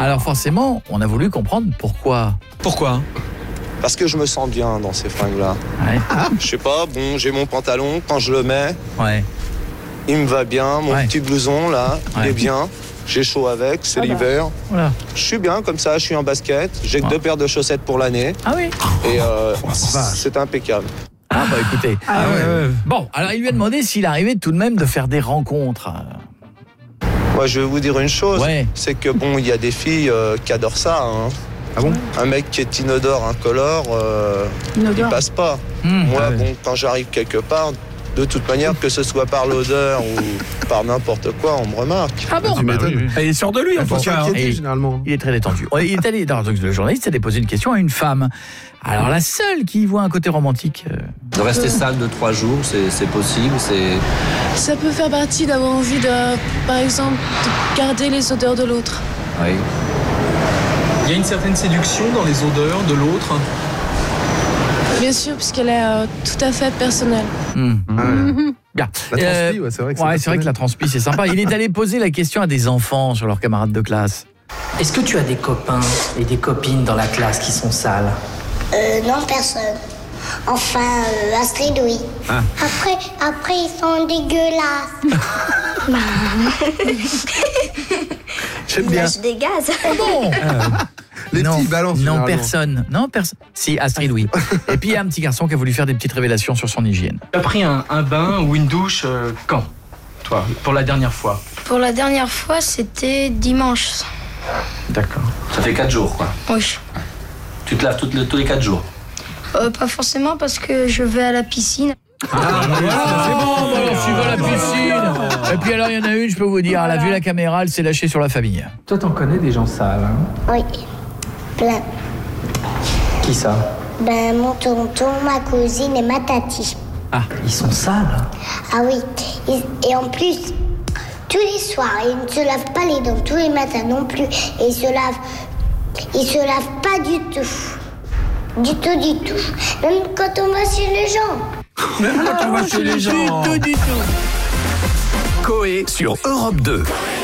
Alors forcément, on a voulu comprendre pourquoi. Pourquoi ? Parce que je me sens bien dans ces fringues-là. Ouais. Je sais pas, bon, j'ai mon pantalon, quand je le mets, Ouais. il me va bien. Mon petit blouson, là, il est bien. J'ai chaud avec, c'est l'hiver. Voilà. Je suis bien comme ça, je suis en basket. J'ai que 2 paires de chaussettes pour l'année. Ah oui. Et c'est impeccable. Ah bah écoutez. Bon, alors il lui a demandé s'il arrivait tout de même de faire des rencontres. Moi, je vais vous dire une chose. Ouais. C'est que bon, il y a des filles qui adorent ça. Hein. Ah bon ? Un mec qui est inodore, incolore, il passe pas. Moi, bon, quand j'arrive quelque part, de toute manière, que ce soit par l'odeur ou par n'importe quoi, on me remarque. Ah bon ? Il est sûr de lui en tout cas. Généralement. Il est très détendu. Il est allé, donc le journaliste a déposé une question à une femme. Alors la seule qui y voit un côté romantique. De rester sale 2-3 jours, c'est possible, Ça peut faire partie d'avoir envie de, par exemple, de garder les odeurs de l'autre. Oui. Il y a une certaine séduction dans les odeurs de l'autre. Bien sûr, puisqu'elle est tout à fait personnelle. Bien. La transpi, ouais, c'est vrai que c'est vrai que la transpi, c'est sympa. Il est allé poser la question à des enfants sur leurs camarades de classe. Est-ce que tu as des copains et des copines dans la classe qui sont sales ? Non, personne. Enfin, Astrid, oui. Après, ils sont dégueulasses. J'aime bien. Ils lâchent des gaz. Bon. Les petits balancent. Non, personne. Si, Astrid, oui. Et puis il y a un petit garçon qui a voulu faire des petites révélations sur son hygiène. Tu as pris un bain ou une douche quand, toi, pour la dernière fois ? Pour la dernière fois, c'était dimanche. D'accord. Ça fait 4 jours, quoi. Oui. Tu te laves tous les 4 jours. Pas forcément parce que je vais à la piscine. C'est bon, alors tu vas à la piscine. Et puis alors, il y en a une, je peux vous dire, elle a vu la caméra, elle s'est lâchée sur la famille. Toi, t'en connais des gens sales, hein ? Oui, plein. Qui ça ? Mon tonton, ma cousine et ma tati. Ah, ils sont sales ? Ah oui, et en plus, tous les soirs, ils ne se lavent pas les dents, tous les matins non plus. Et ils se lavent pas du tout. Du tout. Même quand on va chez les gens. Même quand on va chez les gens. Du tout. Coé sur Europe 2.